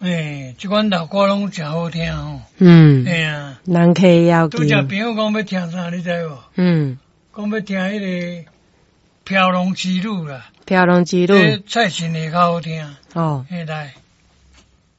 这款老歌拢真好听哦。哎呀， 人客要紧。 拄只朋友讲要听啥，你知无？讲要听迄个飘龙之路啦。 飘龙之路。 蔡琴的较好听。 哦。 现在。